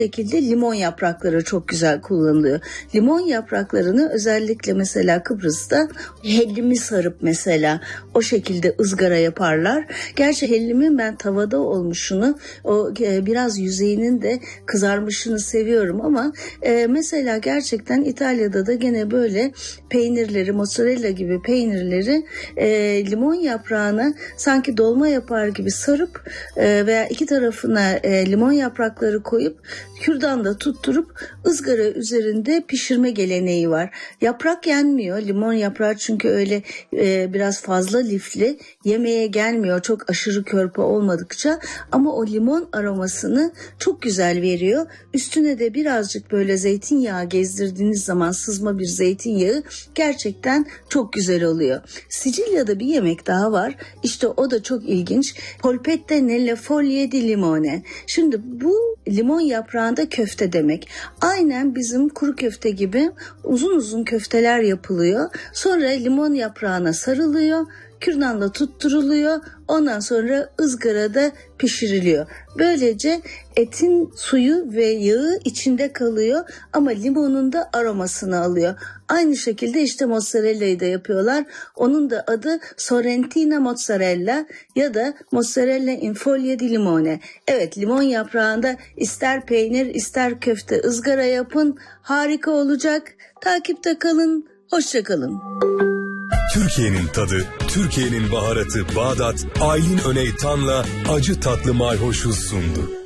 şekilde limon yaprakları çok güzel kullanılıyor. Limon yapraklarını özellikle mesela Kıbrıs'ta hellimi sarıp mesela o şekilde ızgara yaparlar. Gerçi hellimin ben tavada olmuşunu, o biraz yüzeyinin de kızarmışını seviyorum ama mesela gerçekten İtalya'da da gene böyle peynirleri, mozzarella gibi peynirleri limon yaprağına sanki dolma yapar gibi sarıp veya iki tarafına limon yaprakları koyup kürdanla tutturup ızgara üzerinde pişirme geleneği var. Yaprak yenmiyor. Limon yaprağı çünkü öyle biraz fazla lifli. Yemeğe gelmiyor çok aşırı körpe olmadıkça ama o limon aromasını çok güzel veriyor. Üstüne de birazcık böyle zeytinyağı gezdirdiğiniz zaman sızma bir zeytinyağı gerçekten çok güzel oluyor. Sicilya'da bir yemek daha var. İşte o da çok ilginç. Polpette nelle foglie di limone. Şimdi bu limon yaprağında köfte demek. Aynen bizim kuru köfte gibi uzun uzun köfteler yapılıyor. Sonra limon yaprağına sarılıyor. Kürdanla tutturuluyor. Ondan sonra ızgarada pişiriliyor. Böylece etin suyu ve yağı içinde kalıyor ama limonun da aromasını alıyor. Aynı şekilde işte mozzarella'yı da yapıyorlar. Onun da adı Sorrentina mozzarella ya da mozzarella in foglie di limone. Evet, limon yaprağında ister peynir ister köfte ızgara yapın. Harika olacak. Takipte kalın. Hoşça kalın. Türkiye'nin tadı, Türkiye'nin baharatı Bağdat, Aylin Öneytan'la acı tatlı mayhoşu sundu.